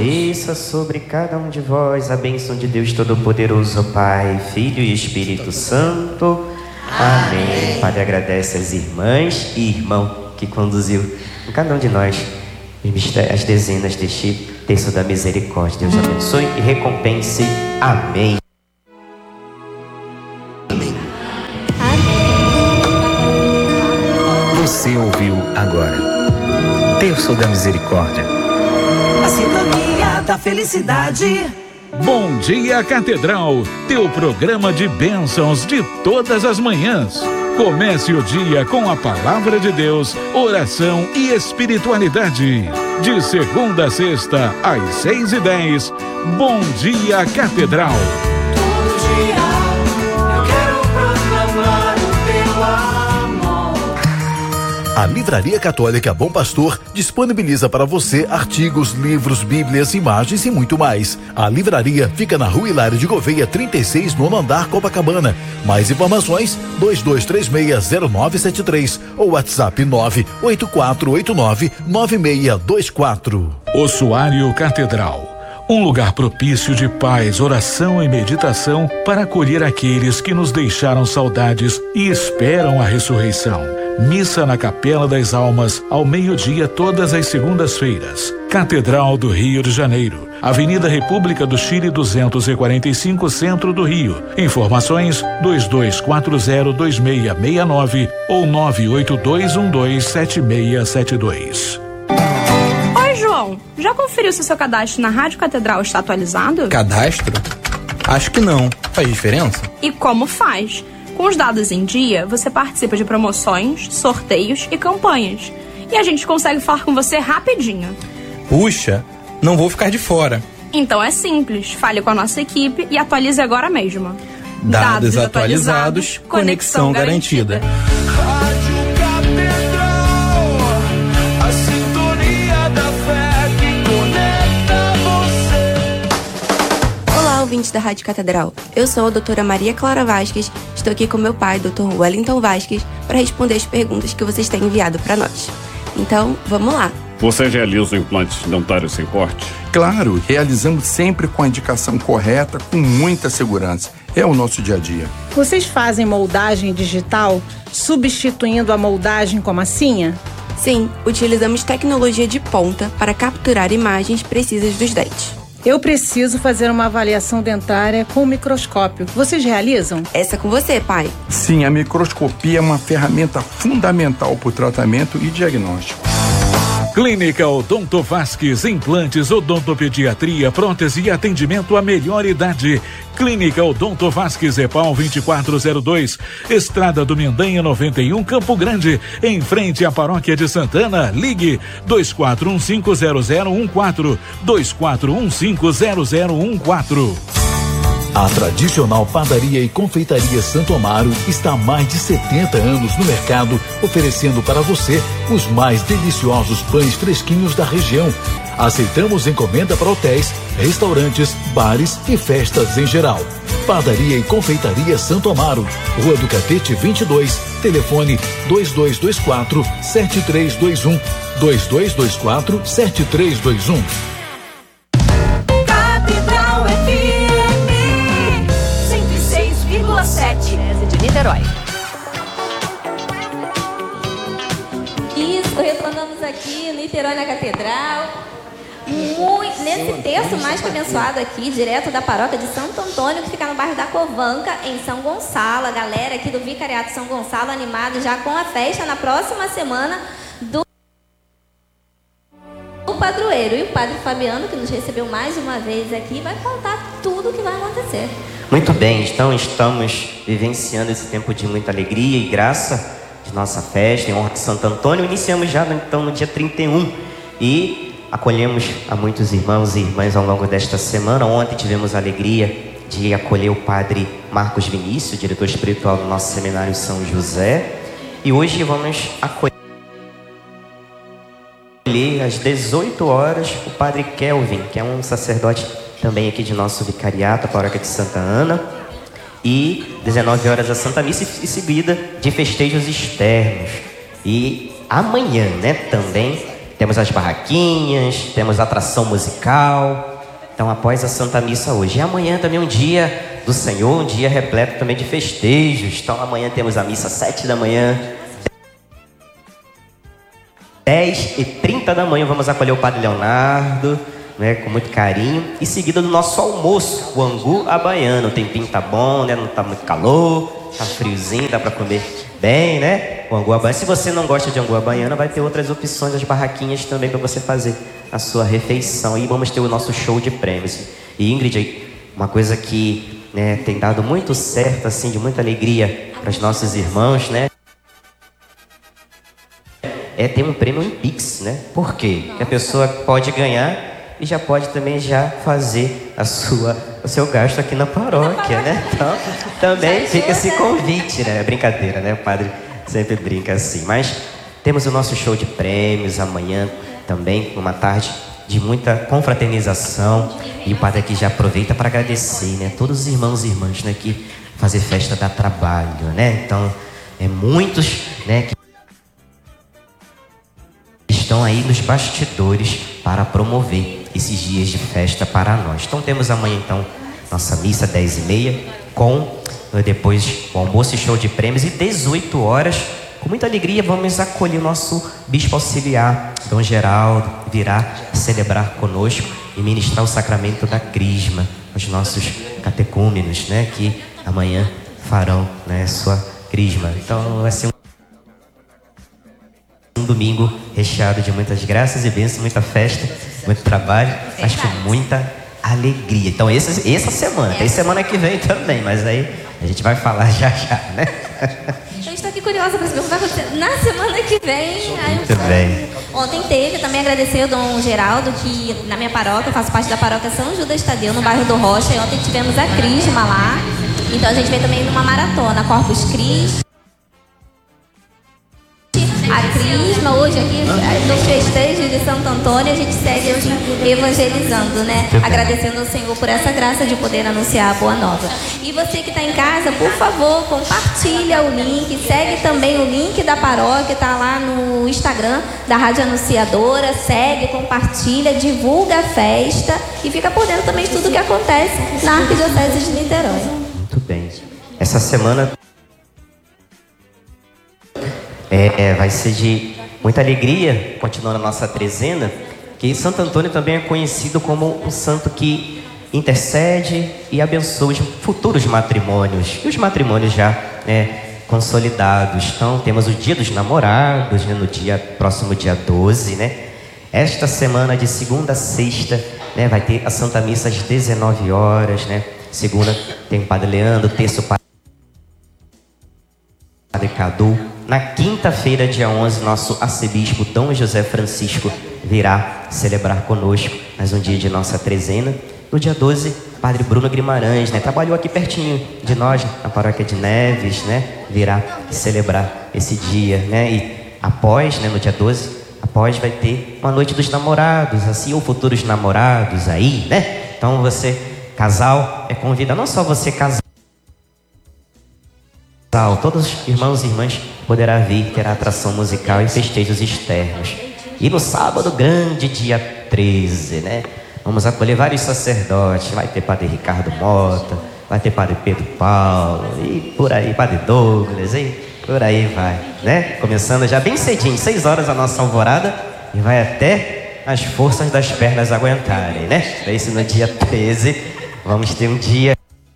Desça sobre cada um de vós a bênção de Deus Todo-Poderoso, Pai, Filho e Espírito Santo. Amém. O Padre agradece às irmãs e irmão que conduziu em cada um de nós as dezenas deste terço da misericórdia. Deus abençoe e recompense. Amém. Você ouviu agora Terço da Misericórdia, a sintonia da felicidade. Bom Dia Catedral, teu programa de bênçãos de todas as manhãs. Comece o dia com a palavra de Deus, oração e espiritualidade. De segunda a sexta, às 6h10. Bom Dia Catedral. Todo dia eu quero proclamar o teu amor. A Livraria Católica Bom Pastor disponibiliza para você artigos, livros, bíblias, imagens e muito mais. A livraria fica na Rua Hilário de Gouveia, 36, nono andar, Copacabana. Mais informações, 22360973 ou WhatsApp 984899624. Ossuário Catedral, um lugar propício de paz, oração e meditação para acolher aqueles que nos deixaram saudades e esperam a ressurreição. Missa na Capela das Almas, ao meio-dia, todas as segundas-feiras. Catedral do Rio de Janeiro, Avenida República do Chile 245, Centro do Rio. Informações 22402669 ou 982127672. Oi, João, já conferiu se o seu cadastro na Rádio Catedral está atualizado? Cadastro? Acho que não. Faz diferença? E como faz? Com os dados em dia, você participa de promoções, sorteios e campanhas. E a gente consegue falar com você rapidinho. Puxa, não vou ficar de fora. Então é simples, fale com a nossa equipe e atualize agora mesmo. Dados atualizados, conexão garantida. Rádio Catedral, a sintonia da fé que conecta você. Olá, ouvintes da Rádio Catedral. Eu sou a doutora Maria Clara Vasques. Estou aqui com meu pai, Dr. Wellington Vasques, para responder as perguntas que vocês têm enviado para nós. Então, vamos lá. Você realiza implantes dentários sem corte? Claro, realizamos sempre com a indicação correta, com muita segurança. É o nosso dia a dia. Vocês fazem moldagem digital, substituindo a moldagem com massinha? Sim, utilizamos tecnologia de ponta para capturar imagens precisas dos dentes. Eu preciso fazer uma avaliação dentária com microscópio. Vocês realizam? Essa é com você, pai. Sim, a microscopia é uma ferramenta fundamental para o tratamento e diagnóstico. Clínica Odonto Vasques, implantes, odontopediatria, prótese e atendimento à melhor idade. Clínica Odonto Vasques, EPAL 2402, Estrada do Mendanha 91, Campo Grande, em frente à Paróquia de Santana. Ligue 24150014, 24150014. A tradicional padaria e confeitaria Santo Amaro está há mais de 70 anos no mercado, oferecendo para você os mais deliciosos pães fresquinhos da região. Aceitamos encomenda para hotéis, restaurantes, bares e festas em geral. Padaria e confeitaria Santo Amaro, Rua do Catete 22, telefone 2224-7321, 2224-7321. De Niterói. Isso, retornamos aqui, Niterói na Catedral. Nesse terço mais que abençoado aqui, direto da paróquia de Santo Antônio, que fica no bairro da Covanca, em São Gonçalo. A galera aqui do Vicariato São Gonçalo animado já com a festa na próxima semana do padroeiro. E o padre Fabiano, que nos recebeu mais uma vez aqui, vai contar tudo o que vai acontecer. Muito bem, então estamos vivenciando esse tempo de muita alegria e graça de nossa festa em honra de Santo Antônio. Iniciamos já então no dia 31 e acolhemos a muitos irmãos e irmãs ao longo desta semana. Ontem tivemos a alegria de acolher o padre Marcos Vinícius, diretor espiritual do nosso seminário São José, e hoje vamos acolher às 18 horas o padre Kelvin, que é um sacerdote também aqui de nosso vicariato, a paróquia de Santa Ana, e 19 horas a Santa Missa e seguida de festejos externos. E amanhã, também Temos as barraquinhas, temos atração musical. Então, após a Santa Missa hoje. E amanhã também um dia do Senhor, um dia repleto também de festejos. Então, amanhã temos a missa às 7 da manhã. 10h30 da manhã vamos acolher o Padre Leonardo, né, com muito carinho. E seguida do nosso almoço, o angu à baiana. O tempinho tá bom, né? Não tá muito calor, tá friozinho, dá para comer bem, né? O angu à baiana. Se você não gosta de angu à baiana, vai ter outras opções, as barraquinhas também para você fazer a sua refeição. E vamos ter o nosso show de prêmios. E Ingrid, uma coisa que, né, tem dado muito certo, assim, de muita alegria para os nossos irmãos, né? É ter um prêmio em Pix, né? Por quê? Porque a pessoa pode ganhar e já pode também já fazer o seu gasto aqui na paróquia, né? Então, também fica esse convite, né? É brincadeira, né? O padre sempre brinca assim. Mas temos o nosso show de prêmios amanhã também, uma tarde de muita confraternização. E o padre aqui já aproveita para agradecer, né? Todos os irmãos e irmãs, né? Que fazer festa dá trabalho, né? Então, muitos, né? Que estão aí nos bastidores para promover esses dias de festa para nós. Então temos amanhã então nossa missa 10h30 com depois o almoço e show de prêmios, e 18 horas com muita alegria vamos acolher o nosso bispo auxiliar Dom Geraldo, virá celebrar conosco e ministrar o sacramento da crisma, os nossos catecúmenos, né, que amanhã farão, né, sua crisma. Então vai ser um domingo recheado de muitas graças e bênçãos, muita festa, muito trabalho, mas com muita alegria. Então essa semana, tem semana que vem também, mas aí a gente vai falar já, né? Eu estou aqui curiosa para saber o que vai acontecer na semana que vem. Muito bem. Ontem teve, também agradecer ao Dom Geraldo, que na minha paróquia, eu faço parte da paróquia São Judas Tadeu, no bairro do Rocha, e ontem tivemos a crisma lá. Então a gente vem também numa maratona, Corpus Christi. A crisma, hoje aqui nos festejos de Santo Antônio, a gente segue aqui evangelizando, né? Agradecendo ao Senhor por essa graça de poder anunciar a boa nova. E você que está em casa, por favor, compartilha o link, segue também o link da paróquia, tá lá no Instagram da Rádio Anunciadora, segue, compartilha, divulga a festa e fica por dentro também de tudo que acontece na Arquidiocese de Niterói. Muito bem. Essa semana vai ser de muita alegria, continuando a nossa trezena, que Santo Antônio também é conhecido como um santo que intercede e abençoa os futuros matrimônios, e os matrimônios já, né, consolidados. Então temos o Dia dos Namorados, né, no próximo dia 12, né? Esta semana de segunda a sexta, né, vai ter a Santa Missa às 19 horas, né? Segunda tem o Padre Leandro, terço Padre Cadu. Na quinta-feira, dia 11, nosso arcebispo Dom José Francisco virá celebrar conosco mais um dia de nossa trezena. No dia 12, Padre Bruno Guimarães, né, trabalhou aqui pertinho de nós, na paróquia de Neves, né, virá celebrar esse dia, né, e após, né, no dia 12, após vai ter uma noite dos namorados, assim, ou futuros namorados aí, né? Então você, casal, convida não só você casal, todos os irmãos e irmãs poderá vir, terá atração musical e festejos externos. E no sábado grande, dia 13, né, vamos acolher vários sacerdotes. Vai ter Padre Ricardo Mota, vai ter Padre Pedro Paulo, e por aí, Padre Douglas, e por aí vai, né? Começando já bem cedinho, 6 horas a nossa alvorada, e vai até as forças das pernas aguentarem, né? Para isso, no dia 13, vamos ter um dia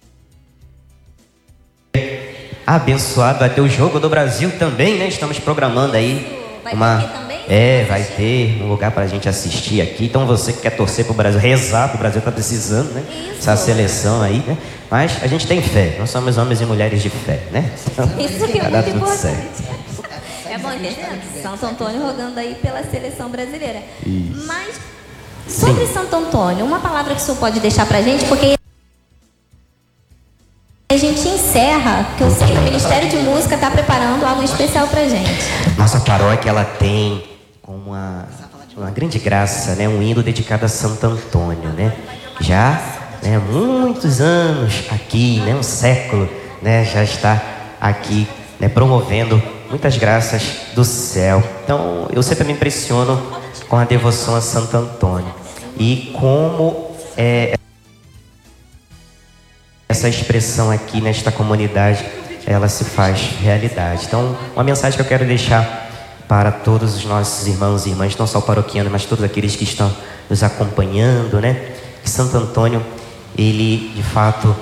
abençoado. Vai ter o Jogo do Brasil também, né? Estamos programando aí vai ter um lugar pra gente assistir aqui. Então você que quer torcer pro Brasil, rezar pro Brasil, tá precisando, né? Essa seleção aí, né? Mas a gente tem fé, nós somos homens e mulheres de fé, né? Então, isso que é vai dar muito tudo importante. certo. É bom entender. Santo Antônio rogando aí pela seleção brasileira. Isso. Mas sobre Santo Antônio, uma palavra que o senhor pode deixar pra gente, porque a gente encerra, que eu sei que o Ministério de Música está preparando algo especial pra gente. Nossa paróquia, ela tem uma grande graça, né? Um hino dedicado a Santo Antônio, né? Já, né, muitos anos aqui, né? Um século, né? Já está aqui, né? Promovendo muitas graças do céu. Então, eu sempre me impressiono com a devoção a Santo Antônio. E como essa expressão aqui nesta comunidade, ela se faz realidade. Então, uma mensagem que eu quero deixar para todos os nossos irmãos e irmãs, não só paroquianos, mas todos aqueles que estão nos acompanhando, né? Que Santo Antônio, ele de fato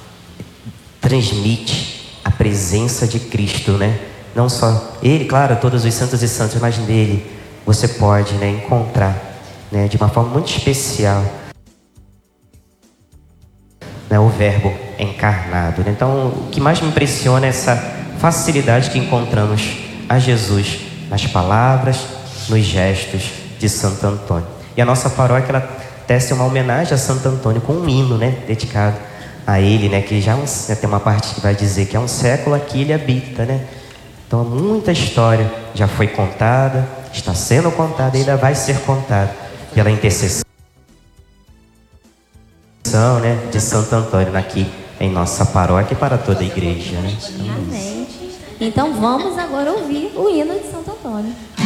transmite a presença de Cristo, né? Não só ele, claro, todos os santos e santas, mas nele você pode, né, encontrar, né, de uma forma muito especial, né, o Verbo encarnado, né? Então, o que mais me impressiona é essa facilidade que encontramos a Jesus nas palavras, nos gestos de Santo Antônio. E a nossa paróquia, ela tece uma homenagem a Santo Antônio com um hino, né, dedicado a ele, né, que já tem uma parte que vai dizer que há um século aqui ele habita, né? Então muita história já foi contada, está sendo contada e ainda vai ser contada pela intercessão, né, de Santo Antônio aqui em nossa paróquia e para toda a igreja, né? Amém. Então vamos agora ouvir o hino de Santo Antônio.